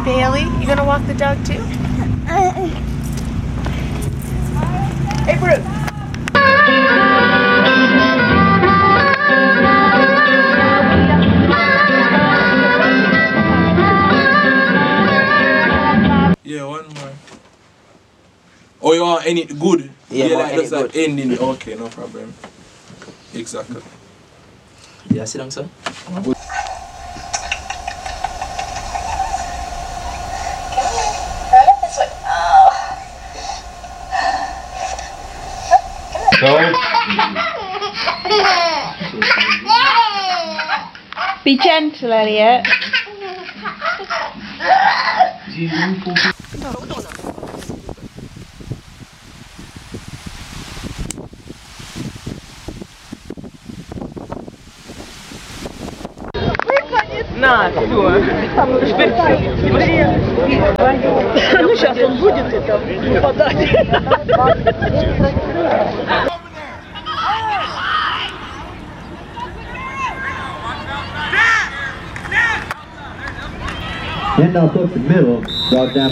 Bailey, you gonna walk the dog too? Hey, Bruce. Yeah, one more. Oh, you want any good? Yeah, like any just like good. ending. Okay, no problem. Exactly. Yeah, sit down, sir. Be gentle, Elliot. На, все. Ну, сейчас он будет это подать. Handoff up the middle, brought down.